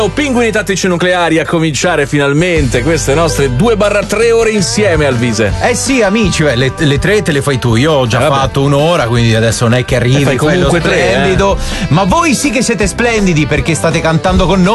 Pinguini tattici nucleari a cominciare finalmente queste nostre 2/3 ore insieme, Alvise. Eh sì, amici, le 3 te le fai tu. Io ho già fatto un'ora, quindi adesso non è che arrivi, fai comunque lo splendido. Ma voi sì che siete splendidi perché state cantando con noi.